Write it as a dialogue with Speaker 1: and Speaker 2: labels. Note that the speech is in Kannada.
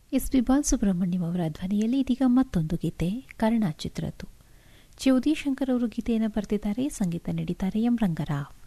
Speaker 1: ಎಸ್ ಪಿ ಬಾಲಸುಬ್ರಹ್ಮಣ್ಯಂ ಅವರ ಧ್ವನಿಯಲ್ಲಿ ಇದೀಗ ಮತ್ತೊಂದು ಗೀತೆ ಕರ್ಣ ಚಿತ್ರದ್ದು. ಚಿ ಉದಯಶಂಕರ್ ಅವರು ಗೀತೆಯನ್ನು ಬರೆದಿದ್ದಾರೆ, ಸಂಗೀತ ನೀಡಿದ್ದಾರೆ ಎಂ ರಂಗರಾವ್.